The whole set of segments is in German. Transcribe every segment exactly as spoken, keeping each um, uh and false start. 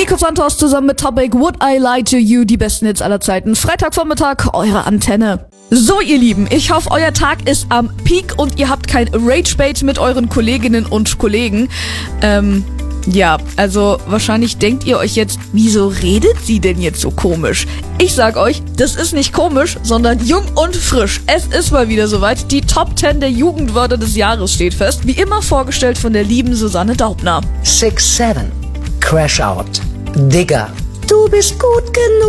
Nico Santos zusammen mit Topic Would I Lie to You, die besten Hits aller Zeiten. Freitagvormittag, eure Antenne. So, ihr Lieben, ich hoffe, euer Tag ist am Peak und ihr habt kein Rage-Bait mit euren Kolleginnen und Kollegen. Ähm, ja, also wahrscheinlich denkt ihr euch jetzt, wieso redet sie denn jetzt so komisch? Ich sag euch, das ist nicht komisch, sondern jung und frisch. Es ist mal wieder soweit. Die Top zehn der Jugendwörter des Jahres steht fest. Wie immer vorgestellt von der lieben Susanne Daubner. six seven, Crash Out, Digger, du bist gut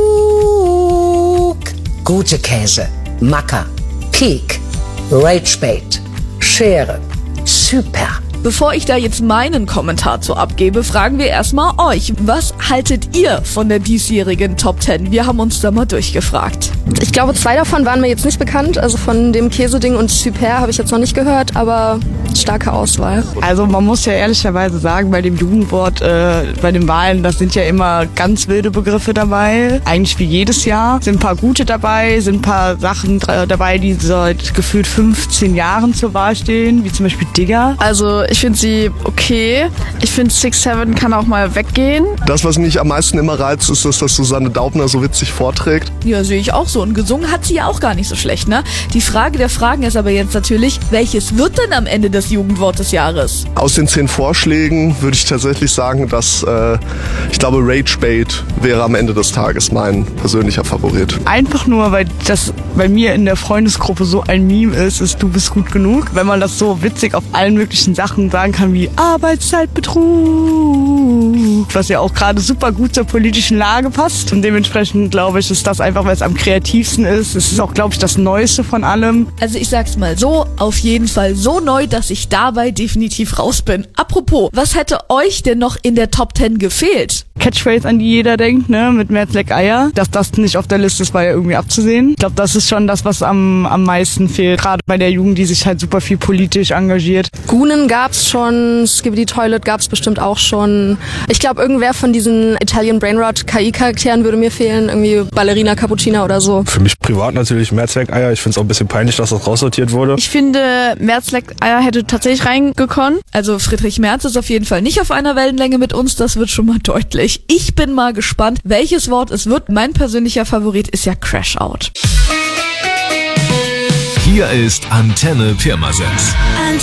genug, gute Käse, Macker, Peak, Ragebait, Schere, super. Bevor ich da jetzt meinen Kommentar zu abgebe, fragen wir erstmal euch. Was haltet ihr von der diesjährigen Top zehn? Wir haben uns da mal durchgefragt. Ich glaube, zwei davon waren mir jetzt nicht bekannt. Also von dem Käseding und Super habe ich jetzt noch nicht gehört, aber starke Auswahl. Also man muss ja ehrlicherweise sagen, bei dem Jugendwort, äh, bei den Wahlen, das sind ja immer ganz wilde Begriffe dabei. Eigentlich wie jedes Jahr. Sind ein paar gute dabei, sind ein paar Sachen dabei, die seit gefühlt fünfzehn Jahren zur Wahl stehen, wie zum Beispiel Digger. Also ich finde sie okay. Ich finde six seven kann auch mal weggehen. Das, was mich am meisten immer reizt, ist, dass das Susanne Daubner so witzig vorträgt. Ja, sehe ich auch so. Und gesungen hat sie ja auch gar nicht so schlecht, ne? Die Frage der Fragen ist aber jetzt natürlich, welches wird denn am Ende das Jugendwort des Jahres? Aus den zehn Vorschlägen würde ich tatsächlich sagen, dass äh, ich glaube, Ragebait wäre am Ende des Tages mein persönlicher Favorit. Einfach nur, weil das bei mir in der Freundesgruppe so ein Meme ist, ist du bist gut genug. Wenn man das so witzig auf allen möglichen Sachen sagen kann wie Arbeitszeitbetrug, was ja auch gerade super gut zur politischen Lage passt. Und dementsprechend glaube ich, ist das einfach, weil es am kreativsten ist. Es ist auch, glaube ich, das Neueste von allem. Also ich sag's mal so, auf jeden Fall so neu, dass ich dabei definitiv raus bin. Apropos, was hätte euch denn noch in der Top zehn gefehlt? Catchphrase, an die jeder denkt, ne, mit Mehr Leck Eier. Dass das nicht auf der Liste ist, war ja irgendwie abzusehen. Ich glaube, das ist schon das, was am, am meisten fehlt. Gerade bei der Jugend, die sich halt super viel politisch engagiert. Gunen gab's schon, Skibidi Toilet gab's bestimmt auch schon. Ich glaube, irgendwer von diesen Italian Brainrot K I-Charakteren würde mir fehlen. Irgendwie Ballerina Cappuccina oder so. Für mich privat natürlich Mehrzweckeier. Ich finde es auch ein bisschen peinlich, dass das raussortiert wurde. Ich finde, Mehrzweckeier hätte tatsächlich reingekommen. Also Friedrich Merz ist auf jeden Fall nicht auf einer Wellenlänge mit uns, das wird schon mal deutlich. Ich bin mal gespannt, welches Wort es wird. Mein persönlicher Favorit ist ja Crash Out. Hier ist Antenne Pirmasens.